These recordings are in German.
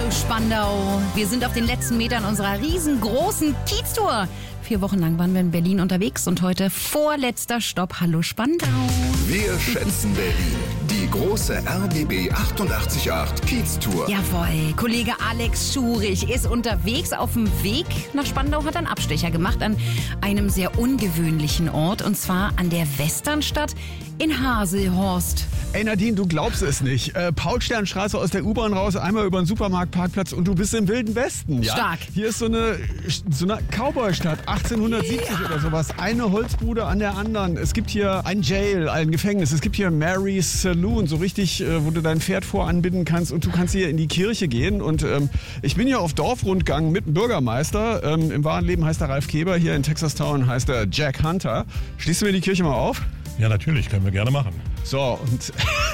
Hallo Spandau. Wir sind auf den letzten Metern unserer riesengroßen Kieztour. 4 Wochen lang waren wir in Berlin unterwegs und heute vorletzter Stopp. Hallo Spandau. Wir schätzen Berlin. Die große RBB 888 Kieztour. Jawohl, Kollege Alex Schurich ist unterwegs. Auf dem Weg nach Spandau hat er einen Abstecher gemacht an einem sehr ungewöhnlichen Ort. Und zwar an der Westernstadt in Haselhorst. Ey Nadine, du glaubst es nicht. Paulsternstraße aus der U-Bahn raus, einmal über den Supermarktparkplatz und du bist im Wilden Westen. Ja? Stark. Hier ist so eine Cowboy-Stadt, 1870 oder sowas. Eine Holzbude an der anderen. Es gibt hier ein Jail, ein Gefängnis. Es gibt hier Mary's Saloon, so richtig, wo du dein Pferd voranbinden kannst. Und du kannst hier in die Kirche gehen. Und ich bin hier auf Dorfrundgang mit dem Bürgermeister. Im wahren Leben heißt er Ralf Keber, hier in Texas Town heißt er Jack Hunter. Schließt du mir die Kirche mal auf? Ja, natürlich, können wir gerne machen. So, und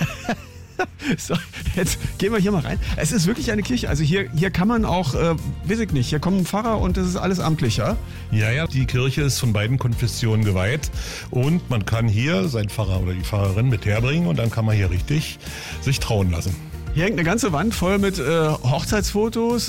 so, jetzt gehen wir hier mal rein. Es ist wirklich eine Kirche. Also hier kann man auch, weiß ich nicht, hier kommen ein Pfarrer und das ist alles amtlich, ja? Ja, die Kirche ist von beiden Konfessionen geweiht und man kann hier seinen Pfarrer oder die Pfarrerin mit herbringen und dann kann man hier richtig sich trauen lassen. Hier hängt eine ganze Wand voll mit Hochzeitsfotos.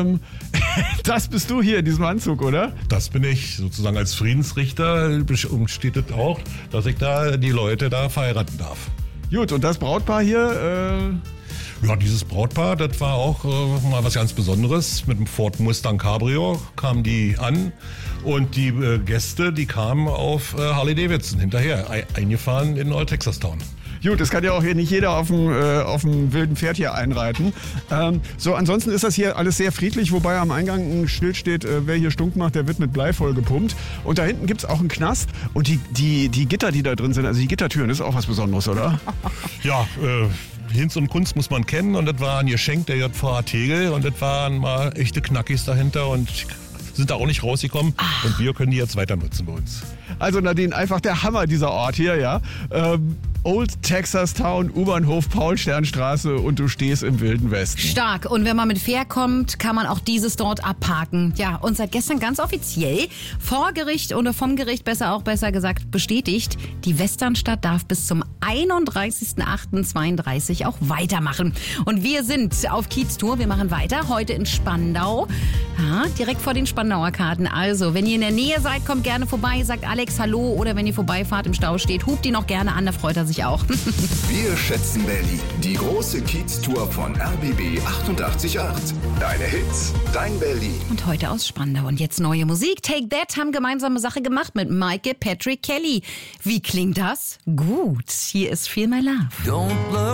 Das bist du hier in diesem Anzug, oder? Das bin ich, sozusagen als Friedensrichter steht es auch, dass ich da die Leute da verheiraten darf. Gut, und das Brautpaar hier? Ja, dieses Brautpaar, das war auch mal was ganz Besonderes. Mit dem Ford Mustang Cabrio kamen die an und die Gäste, die kamen auf Harley Davidson hinterher, eingefahren in Old Texas Town. Gut, das kann ja auch hier nicht jeder auf dem wilden Pferd hier einreiten. So, ansonsten ist das hier alles sehr friedlich, wobei am Eingang ein Schild steht, wer hier Stunk macht, der wird mit Blei voll gepumpt. Und da hinten gibt's auch einen Knast und die Gitter, die da drin sind, also die Gittertüren, das ist auch was Besonderes, oder? Ja, Hinz und Kunst muss man kennen und das war ein Geschenk der JVA Tegel und das waren mal echte Knackis dahinter und sind da auch nicht rausgekommen und wir können die jetzt weiter nutzen bei uns. Also Nadine, einfach der Hammer dieser Ort hier, ja. Old Texas Town, U-Bahnhof Paulsternstraße und du stehst im Wilden Westen. Stark. Und wenn man mit Fähr kommt, kann man auch dieses dort abparken. Ja, und seit gestern ganz offiziell vor Gericht oder vom Gericht besser gesagt bestätigt, die Westernstadt darf bis zum 31.08.32 auch weitermachen. Und wir sind auf Kieztour. Wir machen weiter. Heute in Spandau. Ja, direkt vor den Spandauer Karten. Also, wenn ihr in der Nähe seid, kommt gerne vorbei, sagt Alex Hallo. Oder wenn ihr vorbeifahrt, im Stau steht, hupt ihn noch gerne an, da freut er sich auch. Wir schätzen Berlin. Die große Kieztour von RBB 888. Deine Hits, dein Berlin. Und heute aus Spandau. Und jetzt neue Musik. Take That haben gemeinsame Sache gemacht mit Michael Patrick Kelly. Wie klingt das? Gut. Hier ist Feel My Love. Don't look